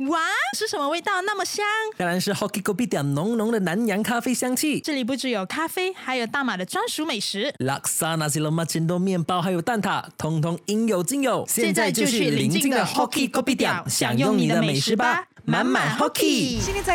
哇，是什么味道那么香？ 当然是 Hoki Kopi 点浓浓的南洋咖啡香气。 这里不只有咖啡，还有大马的专属美食。 Laksa Nasi Lemak Cendol 面包还有蛋挞，通通应有尽有。 现在就去邻近的 Hoki Kopi 点享用你的美食吧，满满 Hoki。 现在